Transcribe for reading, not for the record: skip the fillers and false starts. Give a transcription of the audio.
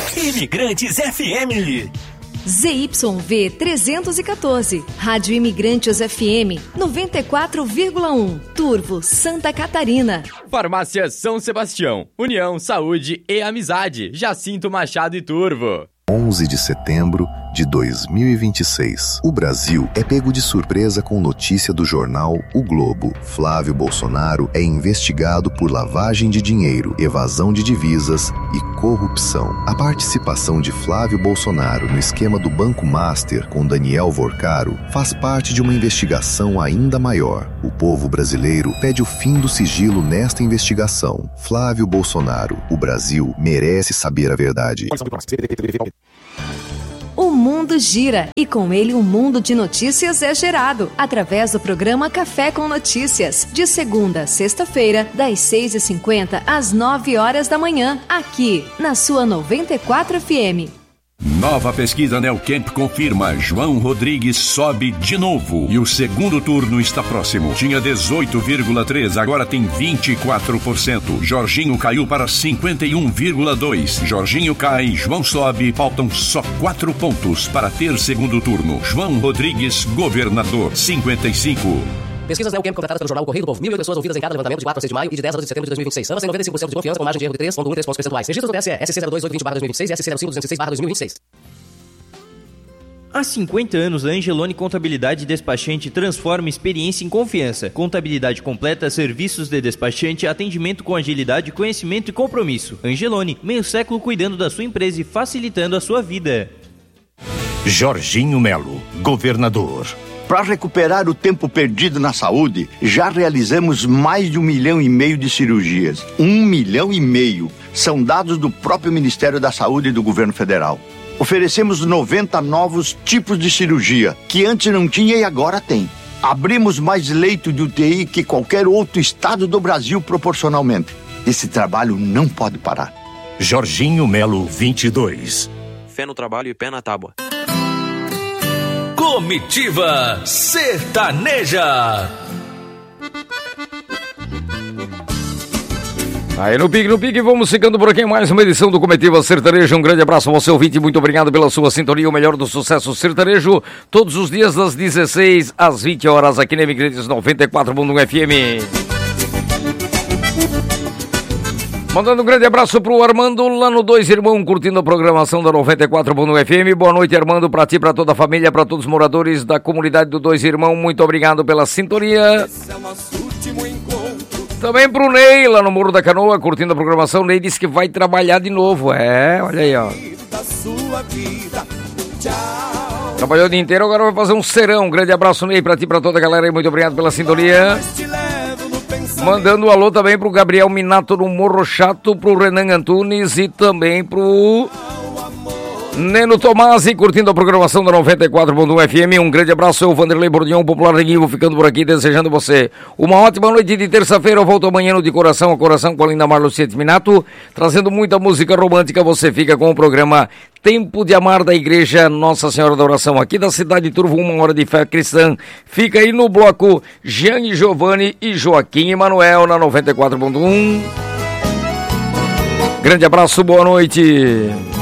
Imigrantes FM. ZYV 314, Rádio Imigrantes FM 94,1, Turvo, Santa Catarina. Farmácia São Sebastião, União, Saúde e Amizade, Jacinto Machado e Turvo. 11 de setembro de 2026. O Brasil é pego de surpresa com notícia do jornal O Globo. Flávio Bolsonaro é investigado por lavagem de dinheiro, evasão de divisas e corrupção. A participação de Flávio Bolsonaro no esquema do Banco Master com Daniel Vorcaro faz parte de uma investigação ainda maior. O povo brasileiro pede o fim do sigilo nesta investigação. Flávio Bolsonaro, o Brasil merece saber a verdade. O mundo gira e com ele um mundo de notícias é gerado através do programa Café com Notícias, de segunda a sexta-feira, das 6h50 às 9 horas da manhã, aqui na sua 94 FM. Nova pesquisa Neocamp confirma: João Rodrigues sobe de novo e o segundo turno está próximo. Tinha 18,3%, agora tem 24%. Jorginho caiu para 51,2%. Jorginho cai, João sobe, faltam só 4 pontos para ter segundo turno. João Rodrigues, governador, 55%. Pesquisas Neocamp contratadas pelo jornal Correio do Povo. 1.000 pessoas ouvidas em cada levantamento de 4 a 6 de maio e de 10 a 12 de setembro de 2026. Ambas têm 95% de confiança com margem de erro de 3,13 pontos percentuais. Registros do TSE, SC02820/2026 e SC05206/2026. Há 50 anos, a Angeloni Contabilidade Despachante transforma experiência em confiança. Contabilidade completa, serviços de despachante, atendimento com agilidade, conhecimento e compromisso. Angeloni, meio século cuidando da sua empresa e facilitando a sua vida. Jorginho Melo, governador. Para recuperar o tempo perdido na saúde, já realizamos mais de 1,5 milhão de cirurgias. 1,5 milhão. São dados do próprio Ministério da Saúde e do Governo Federal. Oferecemos 90 novos tipos de cirurgia, que antes não tinha e agora tem. Abrimos mais leito de UTI que qualquer outro estado do Brasil proporcionalmente. Esse trabalho não pode parar. Jorginho Melo, 22. Fé no trabalho e pé na tábua. Comitiva Sertaneja. Aí no pique, vamos ficando por aqui em mais uma edição do Comitiva Sertaneja. Um grande abraço ao você ouvinte, muito obrigado pela sua sintonia, o melhor do sucesso sertanejo, todos os dias das 16 às 20 horas aqui na Imigrantes 94.1 FM. Mandando um grande abraço pro Armando lá no Dois Irmãos, curtindo a programação da 94.1 FM. Boa noite, Armando, pra ti, pra toda a família, pra todos os moradores da comunidade do Dois Irmãos. Muito obrigado pela sintonia. Também pro Ney, lá no Morro da Canoa, curtindo a programação. Ney disse que vai trabalhar de novo. Olha aí, ó. Trabalhou o dia inteiro, agora vai fazer um serão. Um grande abraço, Ney, pra ti, pra toda a galera aí. Muito obrigado pela sintonia. Mandando um alô também pro Gabriel Minato no Morro Chato, pro Renan Antunes e também pro Neno Tomasi, curtindo a programação da 94.1 FM. Um grande abraço, eu, Vanderlei Bordignon, popular Reguinho, ficando por aqui, desejando você uma ótima noite de terça-feira. Eu volto amanhã no De Coração a Coração com a linda Marlucete Minato, trazendo muita música romântica. Você fica com o programa Tempo de Amar da Igreja Nossa Senhora da Oração, aqui da cidade de Turvo, 1 hora de fé cristã. Fica aí no bloco Gianni Giovanni e Joaquim Emanuel na 94.1. Grande abraço, boa noite.